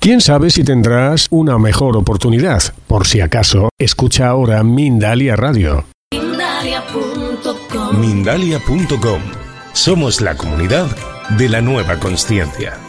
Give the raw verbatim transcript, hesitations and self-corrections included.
Quién sabe si tendrás una mejor oportunidad. Por si acaso, escucha ahora Mindalia Radio. Mindalia punto com. Mindalia punto com. Somos la comunidad de la nueva consciencia.